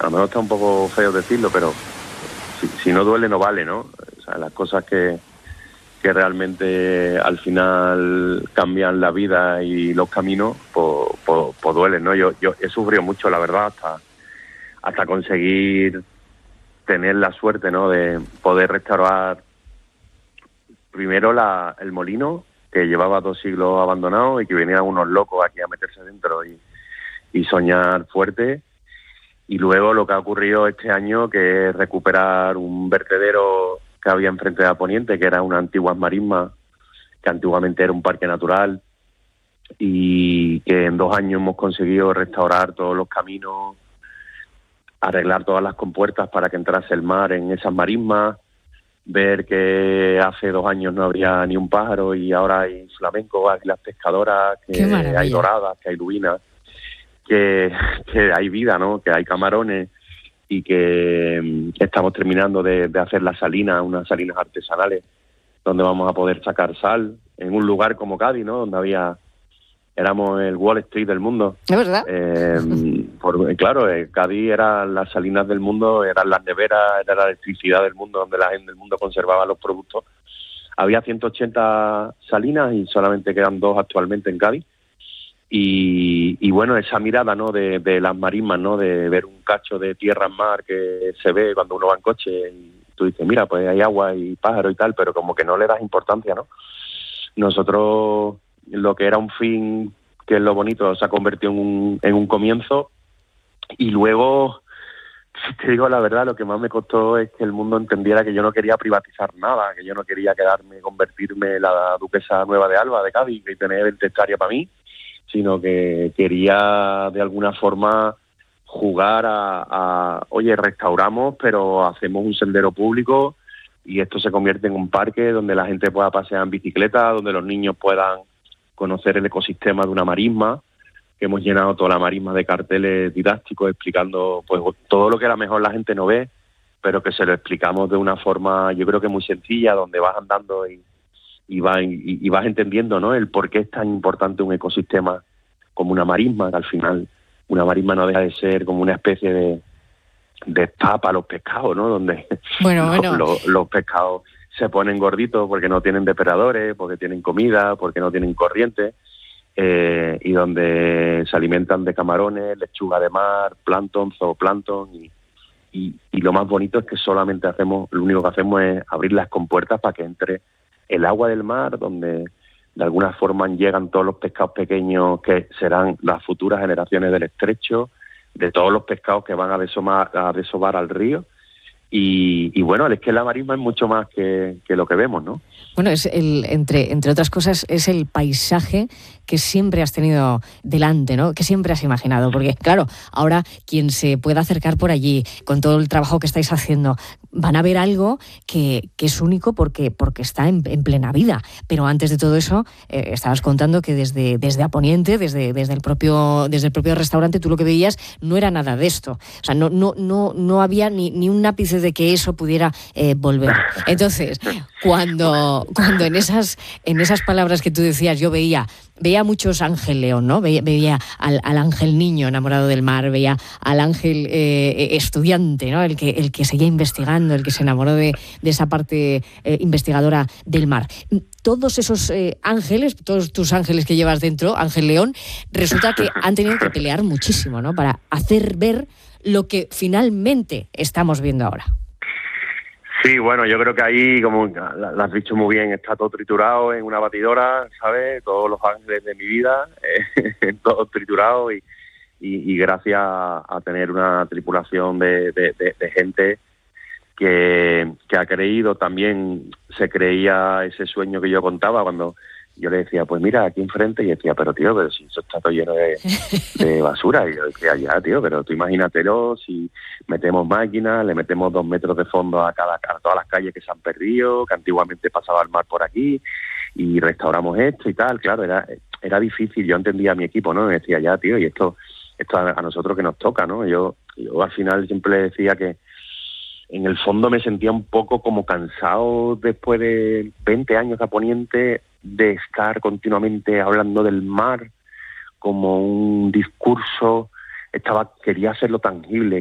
a lo mejor está un poco feo decirlo, pero si no duele no vale, ¿no? O sea, las cosas que realmente al final cambian la vida y los caminos, pues duelen, ¿no? Yo he sufrido mucho, la verdad, hasta conseguir tener la suerte, ¿no?, de poder restaurar primero el molino, que llevaba 2 siglos abandonado y que venían unos locos aquí a meterse dentro y soñar fuerte. Y luego lo que ha ocurrido este año, que es recuperar un vertedero que había enfrente de la Poniente, que era una antigua marisma, que antiguamente era un parque natural, y que en 2 años hemos conseguido restaurar todos los caminos, arreglar todas las compuertas para que entrase el mar en esas marismas, ver que hace 2 años no habría ni un pájaro y ahora hay flamencos, águilas pescadoras, que hay doradas, que hay lubinas, que hay vida, ¿no?, que hay camarones, y que estamos terminando de hacer las salinas, unas salinas artesanales, donde vamos a poder sacar sal, en un lugar como Cádiz, ¿no?, donde éramos el Wall Street del mundo. ¿Es verdad? Claro, Cádiz eran las salinas del mundo, eran las neveras, era la electricidad del mundo, donde la gente del mundo conservaba los productos. Había 180 salinas y solamente quedan 2 actualmente en Cádiz. Y bueno, esa mirada, ¿no?, de las marismas, ¿no?, de ver un cacho de tierra en mar que se ve cuando uno va en coche y tú dices, mira, pues hay agua y pájaro y tal, pero como que no le das importancia, ¿no? Nosotros, lo que era un fin, que es lo bonito, se ha convertido en un comienzo. Y luego, si te digo la verdad, lo que más me costó es que el mundo entendiera que yo no quería privatizar nada, que yo no quería convertirme en la duquesa nueva de Alba, de Cádiz, y tener 20 hectáreas para mí, sino que quería de alguna forma jugar oye, restauramos, pero hacemos un sendero público y esto se convierte en un parque donde la gente pueda pasear en bicicleta, donde los niños puedan conocer el ecosistema de una marisma, que hemos llenado toda la marisma de carteles didácticos explicando pues todo lo que a lo mejor la gente no ve, pero que se lo explicamos de una forma, yo creo que muy sencilla, donde vas andando y vas entendiendo, ¿no?, el por qué es tan importante un ecosistema como una marisma, que al final una marisma no deja de ser como una especie de spa para los pescados, ¿no?, donde los pescados se ponen gorditos porque no tienen depredadores, porque tienen comida, porque no tienen corriente, y donde se alimentan de camarones, lechuga de mar, plancton, zooplancton, y lo más bonito es que lo único que hacemos es abrir las compuertas para que entre el agua del mar, donde de alguna forma llegan todos los pescados pequeños que serán las futuras generaciones del estrecho, de todos los pescados que van a desovar al río. Y bueno, es que la marisma es mucho más que lo que vemos, ¿no? Bueno, es entre otras cosas, es el paisaje que siempre has tenido delante, ¿no?, que siempre has imaginado, porque claro, ahora quien se pueda acercar por allí, con todo el trabajo que estáis haciendo, van a ver algo que es único porque está en plena vida. Pero antes de todo eso, estabas contando que desde A Poniente, desde el propio restaurante, tú lo que veías no era nada de esto. O sea, no había ni un ápice de que eso pudiera volver. Entonces, cuando en esas palabras que tú decías, yo veía muchos Ángel León, ¿no? Veía al ángel niño enamorado del mar, veía al ángel estudiante, ¿no?, el que seguía investigando, el que se enamoró de esa parte investigadora del mar. Todos esos ángeles, todos tus ángeles que llevas dentro, Ángel León, resulta que han tenido que pelear muchísimo, ¿no?, para hacer ver lo que finalmente estamos viendo ahora. Sí, bueno, yo creo que ahí, como lo has dicho muy bien, está todo triturado en una batidora, ¿sabes? Todos los ángeles de mi vida, todos triturados y gracias a tener una tripulación de gente que ha creído, también se creía ese sueño que yo contaba cuando yo le decía, pues mira, aquí enfrente, y decía, pero tío, pero si eso está todo lleno de basura. Y yo decía, ya, tío, pero tú imagínatelo, si metemos máquinas, le metemos 2 metros de fondo a todas las calles que se han perdido, que antiguamente pasaba el mar por aquí, y restauramos esto y tal. Claro, era difícil. Yo entendía a mi equipo, ¿no? Me decía, ya, tío, y esto a nosotros que nos toca, ¿no? Yo al final siempre decía que en el fondo me sentía un poco como cansado después de 20 años de A Poniente, de estar continuamente hablando del mar como un discurso. Quería hacerlo tangible,